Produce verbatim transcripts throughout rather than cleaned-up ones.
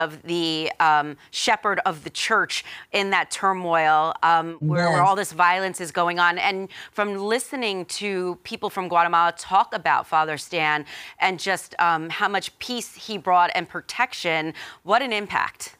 of the um, shepherd of the church in that turmoil um, where, Yes. where all this violence is going on. And from listening to people from Guatemala talk about Father Stan and just um, how much peace he brought and protection, what an impact.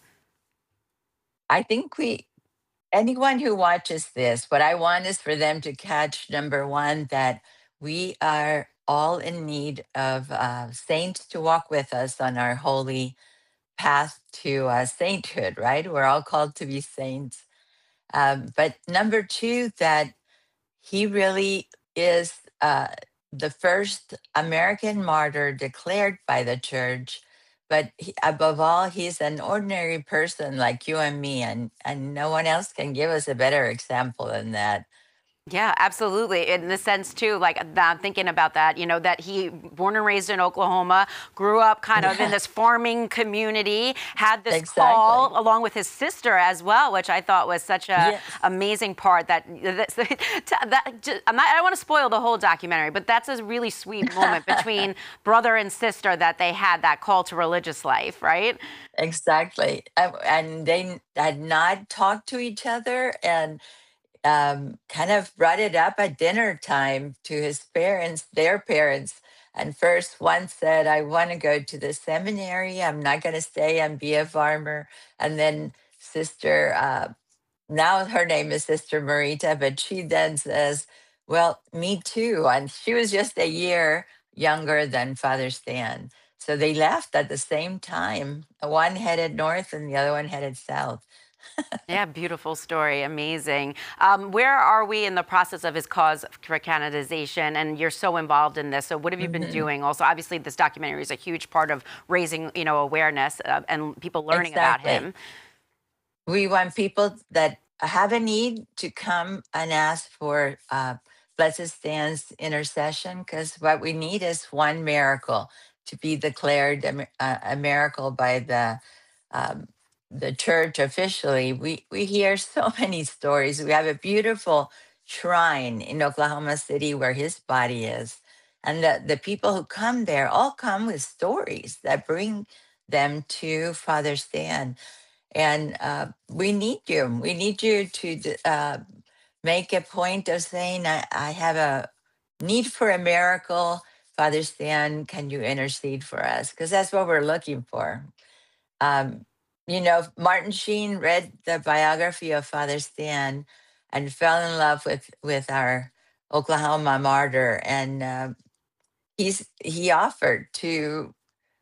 I think we, anyone who watches this, what I want is for them to catch number one, that we are all in need of uh, saints to walk with us on our holy path to uh, sainthood, right? We're all called to be saints. Um, but number two, that he really is uh, the first American martyr declared by the church. But he, above all, he's an ordinary person like you and me, and, and no one else can give us a better example than that. Yeah, absolutely. In the sense, too, like I'm thinking about that, you know, that he born and raised in Oklahoma, grew up kind of Yeah. in this farming community, had this Exactly. call along with his sister as well, which I thought was such a Yes. amazing part that, that, that just, I'm not, I don't want to spoil the whole documentary, but that's a really sweet moment between brother and sister that they had that call to religious life, right? Exactly. Uh, And they had not talked to each other, and um, kind of brought it up at dinner time to his parents, their parents. And first, one said, I want to go to the seminary. I'm not going to stay and be a farmer. And then, Sister, uh, now her name is Sister Marita, but she then says, well, me too. And she was just a year younger than Father Stan. So they left at the same time. One headed north and the other one headed south. Yeah, beautiful story. Amazing. Um, where are we in the process of his cause for canonization? And you're so involved in this. So what have you been Mhm. doing? Also, obviously, this documentary is a huge part of raising, you know, awareness uh, and people learning about Exactly. him. We want people that have a need to come and ask for uh, Blessed Stan's intercession, because what we need is one miracle to be declared a, mi- a a miracle by the um, the church officially. We we hear so many stories. We have a beautiful shrine in Oklahoma City where his body is, and the the people who come there all come with stories that bring them to Father Stan. And uh, we need you. We need you to d- uh, make a point of saying, I, I have a need for a miracle. Father Stan, can you intercede for us? Because that's what we're looking for. Um, you know, Martin Sheen read the biography of Father Stan and fell in love with, with our Oklahoma martyr. And uh, he's he offered to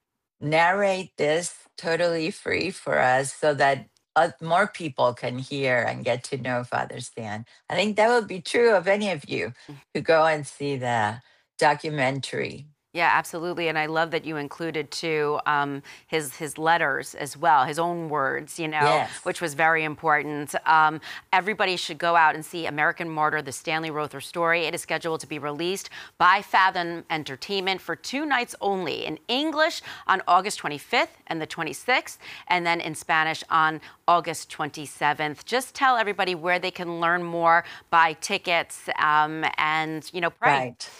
narrate this totally free for us so that uh, more people can hear and get to know Father Stan. I think that will be true of any of you who go and see the documentary. Yeah, absolutely. And I love that you included too um, his his letters as well, his own words, you know, Yes. which was very important. Um, everybody should go out and see American Martyr, the Stanley Rother story. It is scheduled to be released by Fathom Entertainment for two nights only, in English on August twenty-fifth and the twenty-sixth, and then in Spanish on August twenty-seventh. Just tell everybody where they can learn more, buy tickets, um, and, you know, pray. Right.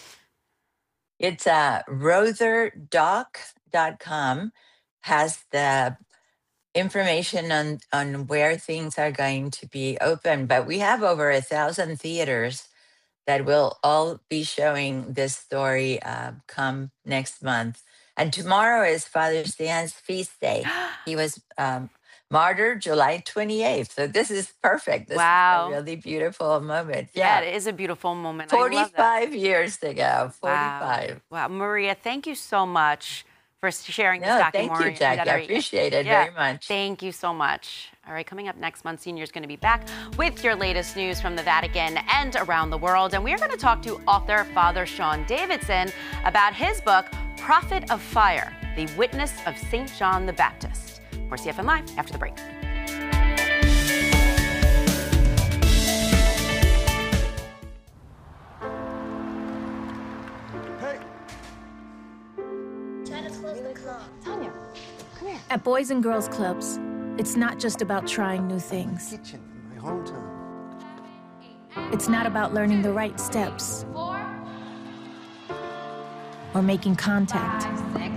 It's uh, rother doc dot com has the information on, on where things are going to be open, but we have over a thousand theaters that will all be showing this story uh, come next month. And tomorrow is Father Stan's feast day. He was um, martyred July twenty-eighth. So this is perfect. This is a Wow. really beautiful moment. Yeah, Yeah. it is a beautiful moment. I love that. forty-five years ago. Wow. forty-five. Wow. Maria, thank you so much for sharing this No, thank you, documentary. Jackie. I appreciate it Yeah, very much. thank you so much. All right, coming up next month, Senior's going to be back with your latest news from the Vatican and around the world. And we are going to talk to author Father Sean Davidson about his book, Prophet of Fire, The Witness of Saint John the Baptist. More C F N Live after the break. At Boys and Girls Clubs, it's not just about trying new things. Kitchen in my hometown. It's not about learning the right steps or making contact.